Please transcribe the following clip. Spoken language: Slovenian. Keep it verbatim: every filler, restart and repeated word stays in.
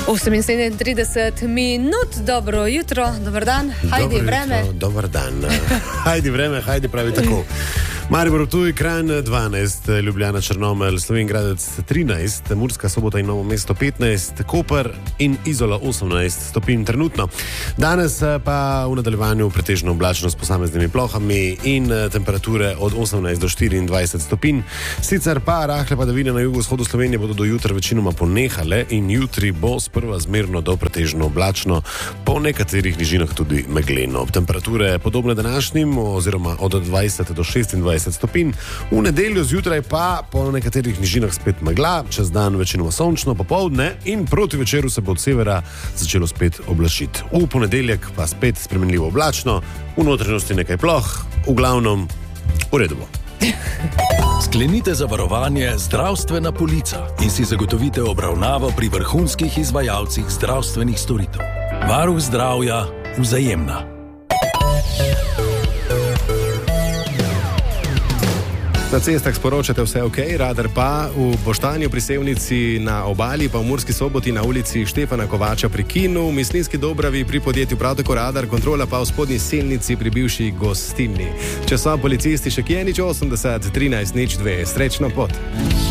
oseminsedemdeset minut, dobro jutro, dober dan, hajdi Dobro vreme. Jutro, dober dan, hajdi vreme, hajdi pravi tako. Maribor, Ptuj, Kranj dvanajst, Ljubljana, Črnomelj, Slovenj Gradec trinajst, Murska Sobota in Novo mesto petnajst, Koper in Izola osemnajst stopinj trenutno. Danes pa v nadaljevanju pretežno oblačno s posameznimi plohami in temperature od osemnajst do štiriindvajset stopinj. Sicer pa rahle padavine na jugovzhodu Slovenije bodo do jutra večinoma ponehale in jutri bo sprva zmerno do pretežno oblačno, po nekaterih nižinah tudi megleno. Temperature podobne današnjim oziroma od dvajset do šestindvajset stopinj. V nedeljo zjutraj pa po nekaterih nižinah spet megla, čez dan večinoma sončno, popoldne in proti večeru se bo od severa začelo spet oblačiti. V ponedeljek pa spet spremenljivo oblačno, v notranjosti nekaj ploh, v glavnem v redu bo. Sklenite zavarovanje Zdravstvena polica in si zagotovite obravnavo pri vrhunskih izvajalcih zdravstvenih storitev. Varuh zdravja Vzajemna. Na cestah sporočate vse ok, radar pa v Boštanju pri Sevnici na Obali, pa v Murski Soboti na ulici Štefana Kovača pri Kinu, v Mislinjski Dobravi pri podjetju prav tako radar, kontrola pa v Spodnji Selnici pri bivši gostilni. Če so policisti še kje, nič osemdeset trinajst nič dve, srečno pot.